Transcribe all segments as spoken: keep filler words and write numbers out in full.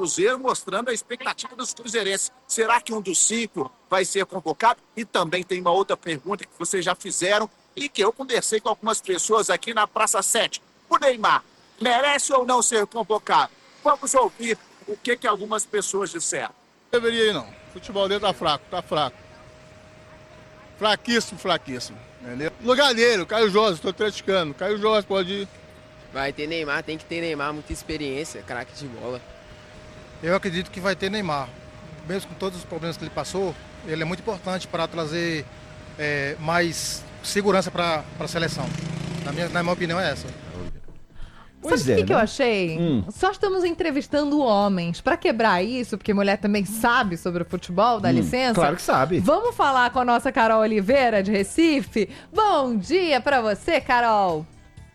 Cruzeiro, mostrando a expectativa dos cruzeirenses. Será que um dos cinco vai ser convocado? E também tem uma outra pergunta que vocês já fizeram e que eu conversei com algumas pessoas aqui na Praça sete. O Neymar merece ou não ser convocado? Vamos ouvir o que, que algumas pessoas disseram. Não deveria ir, não. O futebol dele tá fraco, tá fraco. Fraquíssimo, fraquíssimo. Entendeu? Lugar dele, o Caio Jorge, estou criticando. Caio Jorge pode ir. Vai ter Neymar, tem que ter Neymar, muita experiência, craque de bola. Eu acredito que vai ter Neymar. Mesmo com todos os problemas que ele passou, ele é muito importante para trazer é, mais segurança para a seleção. Na minha, na minha opinião é essa. Pois Sabe o é, que, né? que eu achei? Hum. Só estamos entrevistando homens. Para quebrar isso, porque mulher também sabe sobre o futebol, dá hum, licença. Claro que sabe. Vamos falar com a nossa Carol Oliveira, de Recife. Bom dia para você, Carol.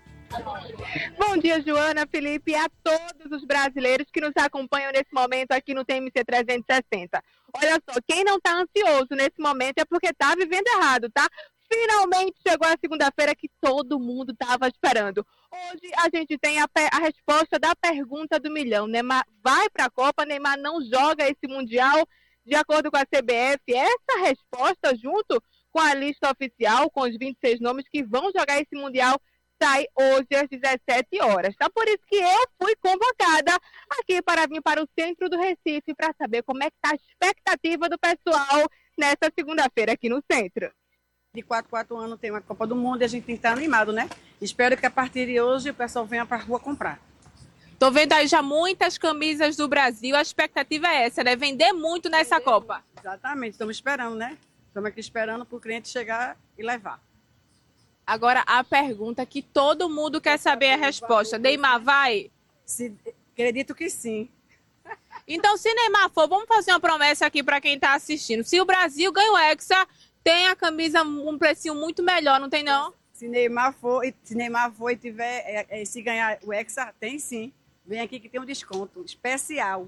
Bom dia, Joana, Felipe e a todos os brasileiros que nos acompanham nesse momento aqui no T M C trezentos e sessenta. Olha só, quem não tá ansioso nesse momento é porque tá vivendo errado, tá? Finalmente chegou a segunda-feira que todo mundo estava esperando. Hoje a gente tem a, a resposta da pergunta do milhão. Neymar vai para a Copa, Neymar não joga esse Mundial, de acordo com a C B F. Essa resposta, junto com a lista oficial, com os vinte e seis nomes que vão jogar esse Mundial, sai hoje às dezessete horas. Tá? Por isso que eu fui convocada aqui para vir para o centro do Recife para saber como é que está a expectativa do pessoal nessa segunda-feira aqui no centro. De quatro, quatro anos tem uma Copa do Mundo e a gente tem que estar animado, né? Espero que a partir de hoje o pessoal venha para a rua comprar. Tô vendo aí já muitas camisas do Brasil, a expectativa é essa, né? Vender muito nessa Vender Copa. Muito. Exatamente, estamos esperando, né? Estamos aqui esperando para o cliente chegar e levar. Agora a pergunta que todo mundo quer saber a resposta. Neymar vai? Se, acredito que sim. Então, se Neymar for, vamos fazer uma promessa aqui para quem está assistindo. Se o Brasil ganha o Hexa, tem a camisa um precinho muito melhor, não tem não? Se Neymar for, se Neymar for e tiver, é, é, se ganhar o Hexa, tem sim. Vem aqui que tem um desconto especial.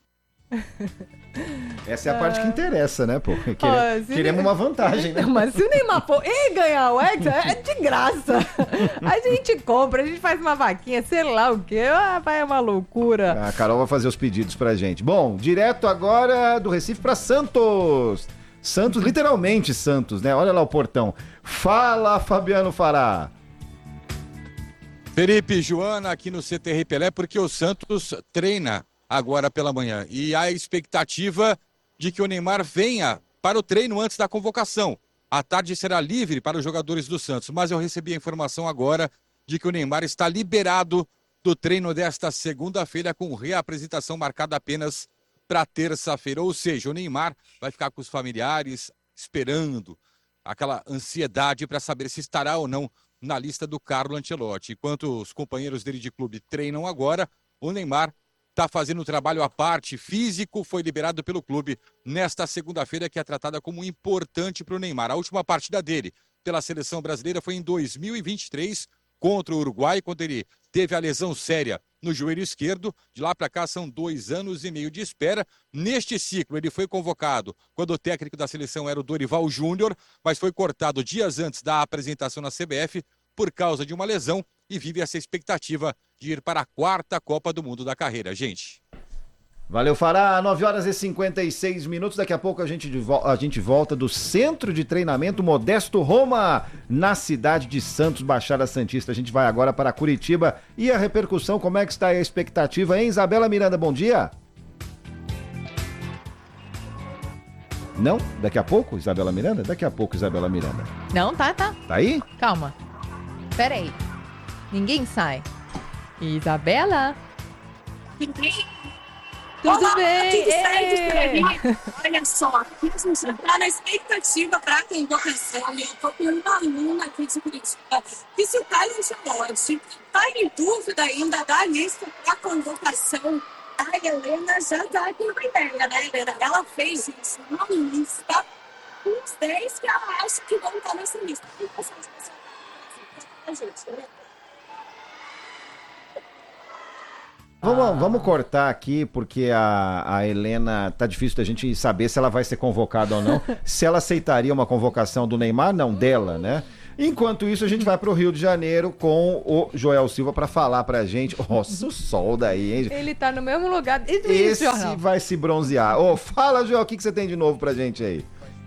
Essa é a parte que interessa, né, pô? Quere, oh, queremos uma vantagem, né? Mas se o Neymar for e ganhar o Hexa, é de graça. A gente compra, a gente faz uma vaquinha, sei lá o quê. Ah, vai uma loucura. A Carol vai fazer os pedidos pra gente. Bom, direto agora do Recife pra Santos. Santos, literalmente Santos, né? Olha lá o portão. Fala, Fabiano Fará. Felipe, Joana, aqui no C T R Pelé, porque o Santos treina agora pela manhã. E há a expectativa de que o Neymar venha para o treino antes da convocação. À tarde será livre para os jogadores do Santos, mas eu recebi a informação agora de que o Neymar está liberado do treino desta segunda-feira com reapresentação marcada apenas para terça-feira. Ou seja, o Neymar vai ficar com os familiares esperando aquela ansiedade para saber se estará ou não na lista do Carlo Ancelotti. Enquanto os companheiros dele de clube treinam agora, o Neymar está fazendo um trabalho à parte, físico, foi liberado pelo clube nesta segunda-feira, que é tratada como importante para o Neymar. A última partida dele pela seleção brasileira foi em dois mil e vinte e três, contra o Uruguai, quando ele teve a lesão séria no joelho esquerdo. De lá para cá são dois anos e meio de espera. Neste ciclo ele foi convocado quando o técnico da seleção era o Dorival Júnior, mas foi cortado dias antes da apresentação na C B F por causa de uma lesão e vive essa expectativa de ir para a quarta Copa do Mundo da carreira, gente. Valeu, Fará. nove horas e cinquenta e seis minutos. Daqui a pouco a gente, a gente volta do Centro de Treinamento Modesto Roma, na cidade de Santos, Baixada Santista. A gente vai agora para Curitiba. E a repercussão, como é que está a expectativa, hein? Isabela Miranda, bom dia. Não? Daqui a pouco, Isabela Miranda? Daqui a pouco, Isabela Miranda. Não, tá, tá. Tá aí? Calma. Pera aí. Ninguém sai. Isabela? Ninguém? Tudo Olá, bem? Tudo certo, olha só, aqui a gente está na expectativa para a convocação. Eu estou com uma aluna aqui de Curitiba que se está Ancelotti, está em dúvida ainda da lista para a convocação. A Helena já está com uma ideia, né, Helena? Ela fez isso, uma lista com os dez que ela acha que vão estar nessa lista. E você a gente, né? Vamos, vamos cortar aqui, porque a, a Helena, tá difícil da gente saber se ela vai ser convocada ou não. Se ela aceitaria uma convocação do Neymar, não dela, né? Enquanto isso, a gente vai pro Rio de Janeiro com o Joel Silva para falar pra gente. Nossa, o sol daí, hein? Ele tá no mesmo lugar desde o Esse jornal. vai se bronzear. Ô, fala, Joel, o que, que você tem de novo pra gente aí?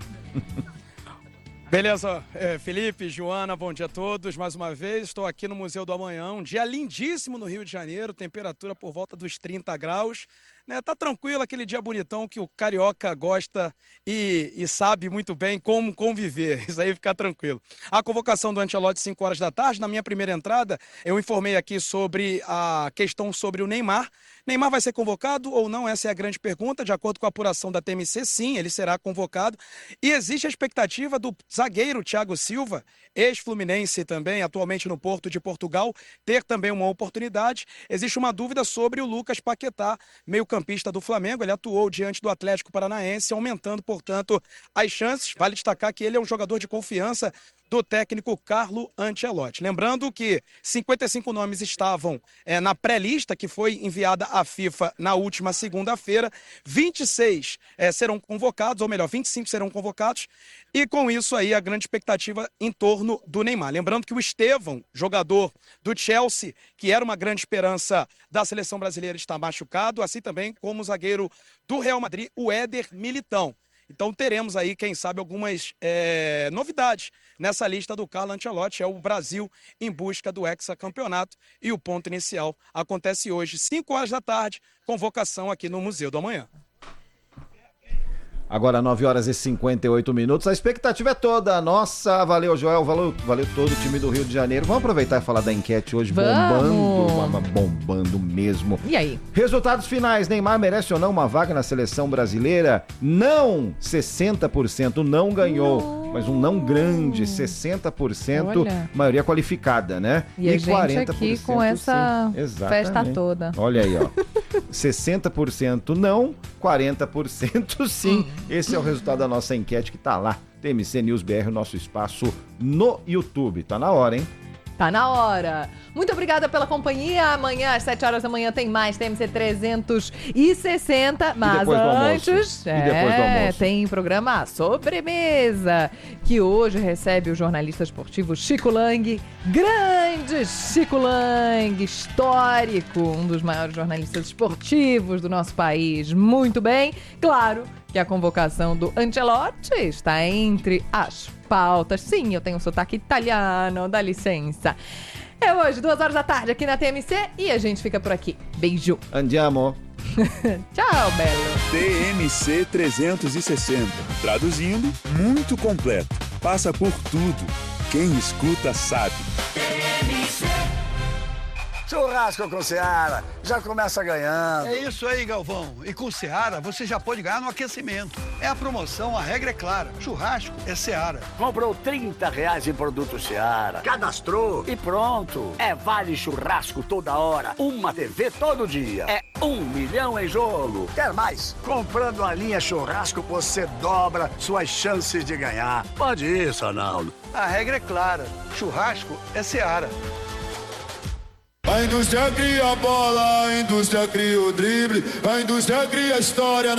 Beleza, é, Felipe, Joana, bom dia a todos. Mais uma vez, estou aqui no Museu do Amanhã, um dia lindíssimo no Rio de Janeiro, temperatura por volta dos trinta graus. Né, tá tranquilo, aquele dia bonitão que o carioca gosta e, e sabe muito bem como conviver. Isso aí fica tranquilo. A convocação do Ancelotti, cinco horas da tarde. Na minha primeira entrada, eu informei aqui sobre a questão sobre o Neymar. Neymar vai ser convocado ou não? Essa é a grande pergunta. De acordo com a apuração da T M C, sim, ele será convocado. E existe a expectativa do zagueiro Thiago Silva, ex-fluminense também, atualmente no Porto de Portugal, ter também uma oportunidade. Existe uma dúvida sobre o Lucas Paquetá, meio-campista do Flamengo. Ele atuou diante do Atlético Paranaense, aumentando, portanto, as chances. Vale destacar que ele é um jogador de confiança do técnico Carlo Ancelotti. Lembrando que cinquenta e cinco nomes estavam é, na pré-lista que foi enviada à FIFA na última segunda-feira. vinte e seis é, serão convocados, ou melhor, vinte e cinco serão convocados. E com isso aí a grande expectativa em torno do Neymar. Lembrando que o Estevão, jogador do Chelsea, que era uma grande esperança da seleção brasileira, está machucado, assim também como o zagueiro do Real Madrid, o Éder Militão. Então teremos aí, quem sabe, algumas é, novidades nessa lista do Carlo Ancelotti. É o Brasil em busca do hexacampeonato e o ponto inicial acontece hoje, cinco horas da tarde, convocação aqui no Museu do Amanhã. Agora nove horas e cinquenta e oito minutos, a expectativa é toda nossa. Valeu, Joel, valeu, valeu todo o time do Rio de Janeiro. Vamos aproveitar e falar da enquete hoje. Vamos. Bombando, bombando mesmo. E aí? Resultados finais, Neymar merece ou não uma vaga na seleção brasileira? Não, sessenta por cento não ganhou, não. Mas um não grande, sessenta por cento, olha, maioria qualificada, né? E, e a gente quarenta por cento aqui com essa festa toda. Olha aí, ó. sessenta por cento não, quarenta por cento sim. Esse é o resultado da nossa enquete que tá lá. T M C News B R, o nosso espaço no YouTube. Tá na hora, hein? Tá na hora. Muito obrigada pela companhia. Amanhã, às sete horas da manhã, tem mais T M C trezentos e sessenta. Mas antes, é, e depois do almoço? Tem programa Sobremesa, que hoje recebe o jornalista esportivo Chico Lang. Grande Chico Lang, histórico, um dos maiores jornalistas esportivos do nosso país. Muito bem. Claro que a convocação do Ancelotti está entre as pautas. Sim, eu tenho um sotaque italiano, dá licença. É hoje, duas horas da tarde, aqui na T M C, e a gente fica por aqui. Beijo. Andiamo. Tchau, Belo. T M C trezentos e sessenta. Traduzindo, muito completo. Passa por tudo. Quem escuta sabe. T M C. Churrasco com Seara, já começa ganhando. É isso aí, Galvão. E com Seara, você já pode ganhar no aquecimento. É a promoção, a regra é clara. Churrasco é Seara. Comprou trinta reais em produto Seara. Cadastrou e pronto. É vale churrasco toda hora. Uma T V todo dia. É um milhão em jogo. Quer mais? Comprando a linha churrasco, você dobra suas chances de ganhar. Pode ir, Sonaldo. A regra é clara. Churrasco é Seara. A indústria cria a bola, a indústria cria o drible, a indústria cria a história.